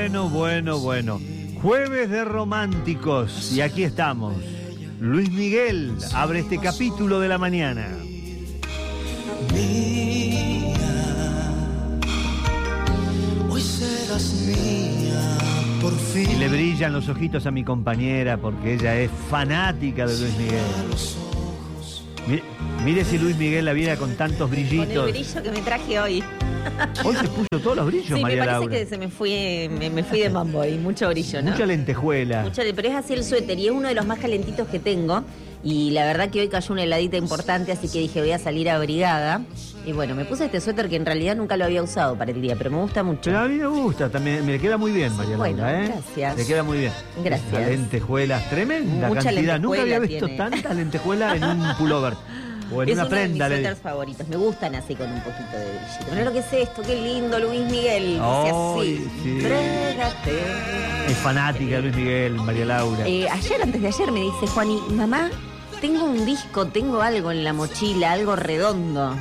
Bueno. Jueves de románticos. Y aquí estamos. Luis Miguel abre este capítulo de la mañana. Mía, hoy serás mía, por fin. Y le brillan los ojitos a mi compañera porque ella es fanática de Luis Miguel. Mire si Luis Miguel la viera con tantos brillitos. Con el brillo que me traje hoy. Hoy se puso todos los brillos, Sí, María me parece Laura. que me fui de mambo y mucho brillo, ¿no? Mucha lentejuela. Pero es así el suéter y es uno de los más calentitos que tengo. Y la verdad que hoy cayó una heladita importante, así que dije voy a salir abrigada. Y bueno, me puse este suéter que en realidad nunca lo había usado para el día, pero me gusta mucho. Pero a mí me gusta también, me le queda muy bien, María Bueno, Laura, ¿eh? gracias. Le queda muy bien. Gracias. Las lentejuelas, tremenda Mucha cantidad. Nunca había lentejuela visto tiene. tantas lentejuelas en un pullover. O en Es una uno de mis prenda. suéteres favoritos. Me gustan así con un poquito de brillito. Mirá lo que es esto, qué lindo, Luis Miguel. Dice Ay, así. sí. Entrégate. Es fanática de Luis Miguel, María Laura. Antes de ayer, me dice Juani, mamá, tengo un disco, tengo algo en la mochila, algo redondo.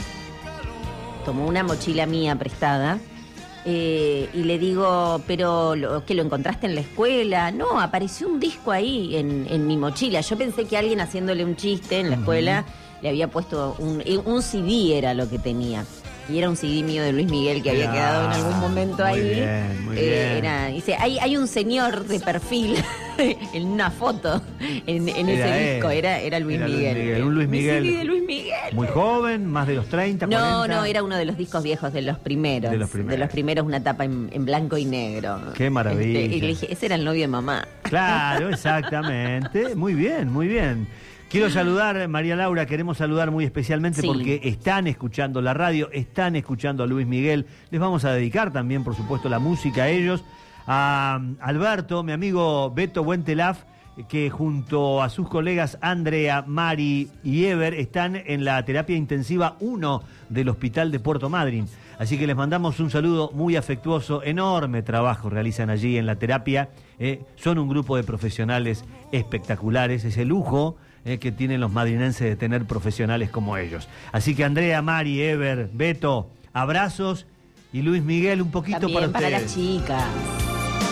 Tomó una mochila mía prestada. Y le digo, pero ¿qué lo encontraste en la escuela? No, apareció un disco ahí en mi mochila. Yo pensé que alguien haciéndole un chiste en la escuela le había puesto un CD, era lo que tenía. Y era un CD mío de Luis Miguel que había quedado en algún momento ahí. Muy bien. Dice, hay un señor de perfil en una foto en ese disco. Era Luis Miguel. Un Luis Miguel. Mi CD de Luis Miguel. Muy joven, más de los 30, 40. No, era uno de los discos viejos, de los primeros. De los primeros, una tapa en blanco y negro. Qué maravilla. Y le dije, ese era el novio de mamá. Claro, exactamente. Muy bien. Quiero saludar, María Laura, queremos saludar muy especialmente porque están escuchando la radio, están escuchando a Luis Miguel. Les vamos a dedicar también, por supuesto, la música a ellos. A Alberto, mi amigo Beto Buentelaf, que junto a sus colegas Andrea, Mari y Ever están en la terapia intensiva 1 del Hospital de Puerto Madryn. Así que les mandamos un saludo muy afectuoso, enorme trabajo realizan allí en la terapia. Son un grupo de profesionales espectaculares, es el lujo que tienen los madrinenses de tener profesionales como ellos. Así que Andrea, Mari, Ever, Beto, abrazos y Luis Miguel un poquito También para ustedes. para las chicas.